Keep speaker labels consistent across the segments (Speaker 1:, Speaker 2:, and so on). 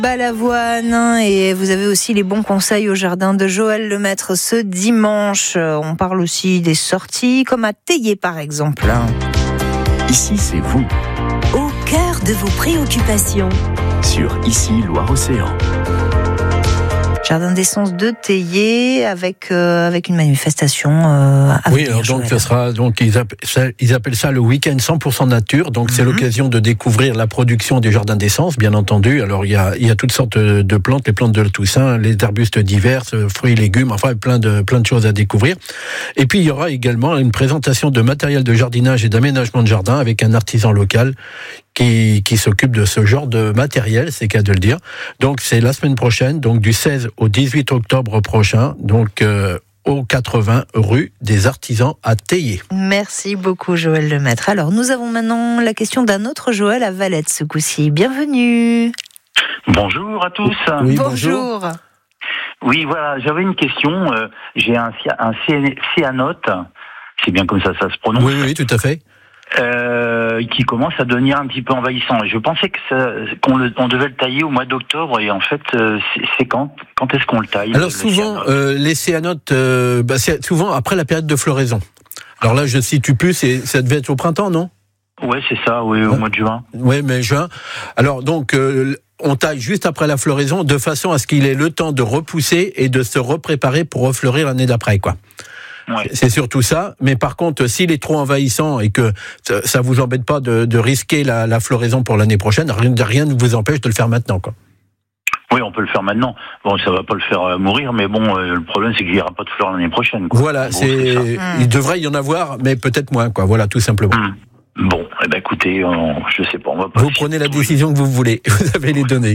Speaker 1: Balavoine, et vous avez aussi les bons conseils au jardin de Joël Lemaître ce dimanche. On parle aussi des sorties, comme à Théier par exemple.
Speaker 2: Ici, c'est vous,
Speaker 3: Au cœur de vos préoccupations.
Speaker 2: sur Ici, Loire-Océan.
Speaker 1: Jardin d'essence de Théier avec une manifestation à
Speaker 4: Oui,
Speaker 1: venir,
Speaker 4: alors donc
Speaker 1: Joël.
Speaker 4: ce sera ils appellent ça le week-end 100% nature. Donc c'est l'occasion de découvrir la production des jardins d'essence, bien entendu. Alors il y a toutes sortes de plantes, les plantes de Toussaint, les arbustes divers, fruits, légumes, enfin plein de choses à découvrir. Et puis il y aura également une présentation de matériel de jardinage et d'aménagement de jardin avec un artisan local qui s'occupe de ce genre de matériel, c'est qu'à de le dire. Donc c'est la semaine prochaine, donc du 16 au 18 octobre prochain, donc au 80 rue des Artisans à Théier.
Speaker 1: Merci beaucoup Joël Lemaître. Alors nous avons maintenant la question d'un autre Joël à Valette ce coup-ci. Bienvenue.
Speaker 5: Bonjour à tous.
Speaker 4: Oui,
Speaker 1: Bonjour.
Speaker 5: Oui, voilà, j'avais une question. J'ai un céanote, c'est bien comme ça se prononce,
Speaker 4: Oui, tout à fait.
Speaker 5: qui commence à devenir un petit peu envahissant. Et je pensais qu'on devait le tailler au mois d'octobre, et en fait, c'est quand est-ce qu'on le taille?
Speaker 4: Alors
Speaker 5: le
Speaker 4: souvent,
Speaker 5: céanote
Speaker 4: les céanotes, c'est souvent après la période de floraison. Alors là, je ne situe plus, ça devait être au printemps, non?
Speaker 5: Ouais, c'est ça, oui, au mois de juin.
Speaker 4: Oui, mai, juin. Alors donc, on taille juste après la floraison, de façon à ce qu'il ait le temps de repousser et de se repréparer pour refleurir l'année d'après, quoi.
Speaker 5: Ouais.
Speaker 4: C'est surtout ça. Mais par contre, s'il est trop envahissant et que ça vous embête pas de risquer la floraison pour l'année prochaine, rien ne vous empêche de le faire maintenant, quoi.
Speaker 5: Oui, on peut le faire maintenant. Bon, ça va pas le faire mourir, mais bon, le problème, c'est qu'il n'y aura pas de fleurs l'année prochaine, quoi.
Speaker 4: Voilà,
Speaker 5: En gros, c'est ça.
Speaker 4: il devrait y en avoir, mais peut-être moins, quoi. Voilà, tout simplement.
Speaker 5: Bon, eh ben écoutez, je sais pas, on va pas.
Speaker 4: Vous prenez la décision que vous voulez. Vous avez les données.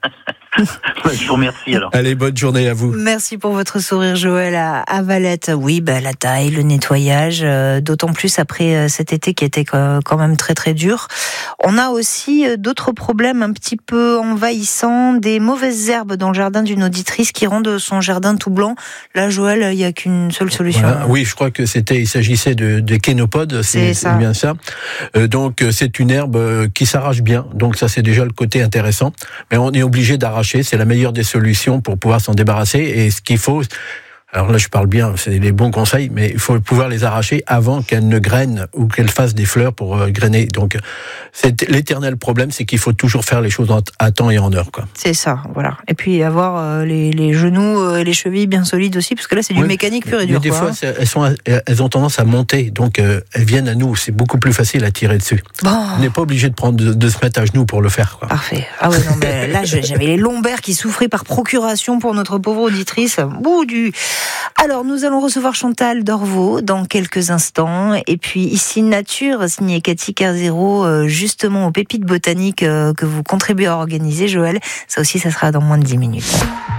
Speaker 5: Je vous remercie alors.
Speaker 4: Allez, bonne journée à vous.
Speaker 1: Merci pour votre sourire Joël à Valette. Oui, la taille, le nettoyage, d'autant plus après cet été qui était quand même très très dur. On a aussi d'autres problèmes un petit peu envahissants, des mauvaises herbes dans le jardin d'une auditrice qui rendent son jardin tout blanc. Là, Joël, il n'y a qu'une seule solution.
Speaker 4: Voilà. Oui, je crois que il s'agissait de kénopodes, c'est bien ça. Donc c'est une herbe qui s'arrache bien. Donc ça, c'est déjà le côté intéressant. Mais on est obligé d'arracher. C'est la meilleure des solutions pour pouvoir s'en débarrasser. Et ce qu'il faut, alors là je parle bien, c'est les bons conseils, mais il faut pouvoir les arracher avant qu'elles ne grainent ou qu'elles fassent des fleurs pour grainer. Donc c'est l'éternel problème, c'est qu'il faut toujours faire les choses à temps et en heure, quoi.
Speaker 1: C'est ça, voilà. Et puis avoir les genoux et les chevilles bien solides aussi, parce que là c'est du mécanique pur et dur.
Speaker 4: Mais des fois, elles ont tendance à monter, donc elles viennent à nous. C'est beaucoup plus facile à tirer dessus.
Speaker 1: Bon.
Speaker 4: On n'est pas obligé de se mettre à genoux pour le faire, quoi.
Speaker 1: Parfait. Ah ouais, non, mais là, j'avais les lombaires qui souffraient par procuration pour notre pauvre auditrice. Alors, nous allons recevoir Chantal Dorvaux dans quelques instants. Et puis, ici, Nature, signé Cathy Carzero, justement aux pépites botaniques que vous contribuez à organiser, Joël. Ça aussi, ça sera dans moins de 10 minutes.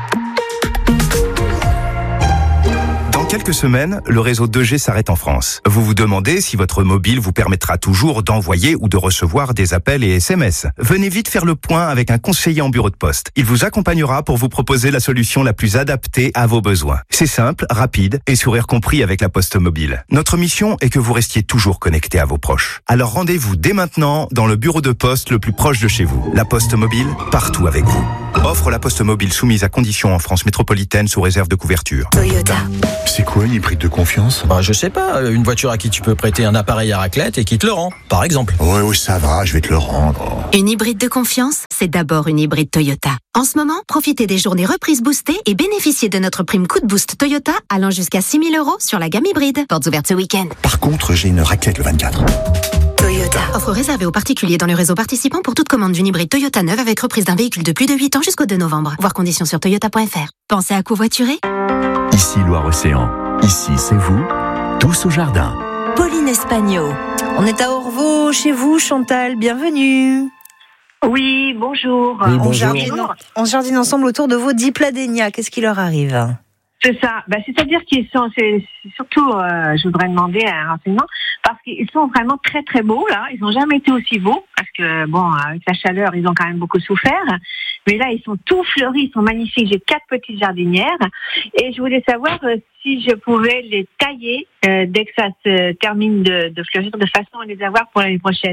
Speaker 6: Dans quelques semaines, le réseau 2G s'arrête en France. Vous vous demandez si votre mobile vous permettra toujours d'envoyer ou de recevoir des appels et SMS. Venez vite faire le point avec un conseiller en bureau de poste. Il vous accompagnera pour vous proposer la solution la plus adaptée à vos besoins. C'est simple, rapide et sourire compris avec la Poste Mobile. Notre mission est que vous restiez toujours connecté à vos proches. Alors rendez-vous dès maintenant dans le bureau de poste le plus proche de chez vous. La Poste Mobile, partout avec vous. Offre la Poste Mobile soumise à conditions en France métropolitaine sous réserve de couverture.
Speaker 3: Toyota.
Speaker 2: C'est quoi une hybride de confiance?
Speaker 7: Je sais pas, une voiture à qui tu peux prêter un appareil à raclette et qui te le rend, par exemple.
Speaker 2: Oui, ça va, je vais te le rendre.
Speaker 3: Une hybride de confiance, c'est d'abord une hybride Toyota. En ce moment, profitez des journées reprises boostées et bénéficiez de notre prime coup de boost Toyota allant jusqu'à 6 000 € sur la gamme hybride. Portes ouvertes ce week-end.
Speaker 2: Par contre, j'ai une raclette le 24.
Speaker 3: Toyota. Offre réservée aux particuliers dans le réseau participant pour toute commande d'une hybride Toyota neuve avec reprise d'un véhicule de plus de 8 ans jusqu'au 2 novembre. Voir conditions sur toyota.fr. Pensez à covoiturer?
Speaker 2: Ici, Loire-Océan. Ici, c'est vous, tous au jardin.
Speaker 3: Pauline Espagno.
Speaker 1: On est à Orvaux, chez vous, Chantal. Bienvenue.
Speaker 8: Oui, bonjour.
Speaker 4: Oui, bonjour.
Speaker 1: On jardine ensemble autour de vos dipladénias. Qu'est-ce qui leur arrive?
Speaker 8: C'est ça. C'est-à-dire qu'ils sont, c'est surtout, je voudrais demander un renseignement, parce qu'ils sont vraiment très très beaux là. Ils n'ont jamais été aussi beaux, parce que avec la chaleur, ils ont quand même beaucoup souffert. Mais là, ils sont tout fleuris, ils sont magnifiques. J'ai 4 petites jardinières, et je voulais savoir si je pouvais les tailler dès que ça se termine de fleurir, de façon à les avoir pour l'année prochaine.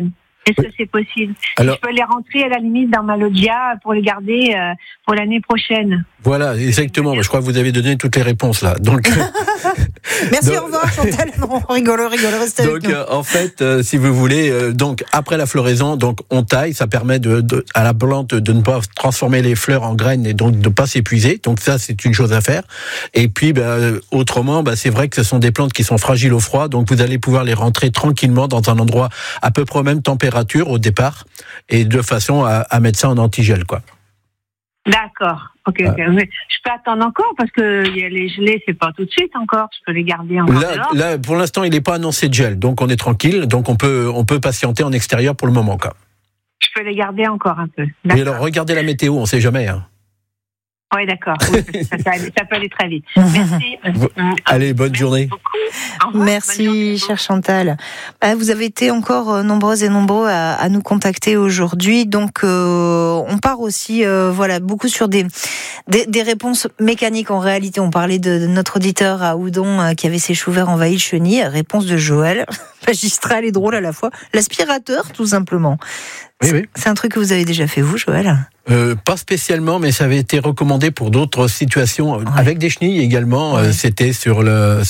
Speaker 8: Est-ce que c'est possible?
Speaker 4: Alors,
Speaker 8: je peux les rentrer à la limite dans ma loggia pour les garder pour l'année prochaine.
Speaker 4: Voilà, exactement. Je crois que vous avez donné toutes les réponses là. Donc,
Speaker 1: merci, au revoir Chantal. Non, rigole, restez avec nous.
Speaker 4: En fait, si vous voulez, donc après la floraison, donc on taille, ça permet à la plante de ne pas transformer les fleurs en graines et donc de ne pas s'épuiser. Donc ça, c'est une chose à faire. Et puis, autrement, c'est vrai que ce sont des plantes qui sont fragiles au froid, donc vous allez pouvoir les rentrer tranquillement dans un endroit à peu près même température au départ, et de façon à mettre ça en antigel, quoi.
Speaker 8: D'accord. Ok. Mais je peux attendre encore parce que les gelées, c'est pas tout de suite encore. Je peux les garder encore.
Speaker 4: Là, pour l'instant, il n'est pas annoncé de gel, donc on est tranquille. Donc on peut patienter en extérieur pour le moment, quoi.
Speaker 8: Je peux les garder encore un peu.
Speaker 4: D'accord. Et alors, regardez la météo, on ne sait jamais. Hein.
Speaker 8: Oui, d'accord. Oui, ça peut aller très vite. Merci.
Speaker 4: Allez, bonne journée.
Speaker 1: Merci, chère Chantal. Vous avez été encore nombreuses et nombreux à nous contacter aujourd'hui. Donc, on part aussi, beaucoup sur des réponses mécaniques. En réalité, on parlait de notre auditeur à Oudon qui avait ses choux verts envahis de chenilles. Réponse de Joël, magistral et drôle à la fois. L'aspirateur, tout simplement. Oui. C'est un truc que vous avez déjà fait, vous, Joël ?
Speaker 4: Pas spécialement, mais ça avait été recommandé pour d'autres situations, avec des chenilles également. C'était sur le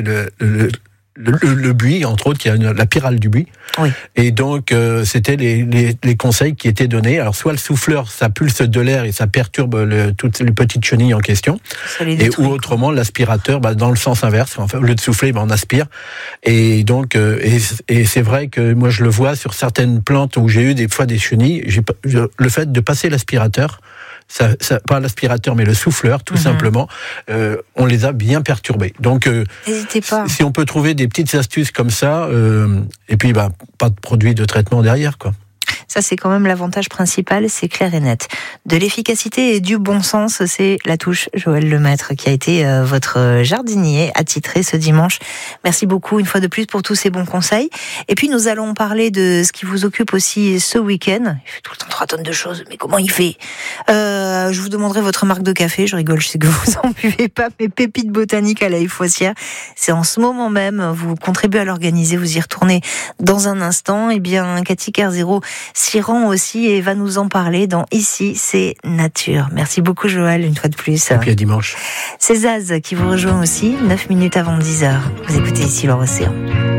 Speaker 4: buis, entre autres, il y a la pyrale du buis. Oui. Et donc, c'était les conseils qui étaient donnés. Alors, soit le souffleur, ça pulse de l'air et ça perturbe toutes les petites chenilles en question. Ou autrement, l'aspirateur, dans le sens inverse. Enfin, au lieu de souffler, on aspire. Et donc, et c'est vrai que moi, je le vois sur certaines plantes où j'ai eu des fois des chenilles. Le fait de passer l'aspirateur, pas l'aspirateur mais le souffleur tout simplement, on les a bien perturbés. Donc n'hésitez pas. Si on peut trouver des petites astuces comme ça, et puis pas de produit de traitement derrière, quoi.
Speaker 1: Ça, c'est quand même l'avantage principal, c'est clair et net. De l'efficacité et du bon sens, c'est la touche Joël Lemaître qui a été votre jardinier attitré ce dimanche. Merci beaucoup une fois de plus pour tous ces bons conseils. Et puis nous allons parler de ce qui vous occupe aussi ce week-end. Il fait tout le temps 3 tonnes de choses, mais comment il fait ? Je vous demanderai votre marque de café. Je rigole, je sais que vous en buvez pas, mais Pépites Botaniques à la Foissière, c'est en ce moment même. Vous contribuez à l'organiser, vous y retournez dans un instant. Eh bien, Cathy Kerzero s'y rend aussi et va nous en parler dans Ici, c'est Nature. Merci beaucoup Joël, une fois de plus.
Speaker 4: Et puis à dimanche.
Speaker 1: C'est Zaz qui vous rejoint aussi, 9 minutes avant 10h. Vous écoutez Ici l'Océan.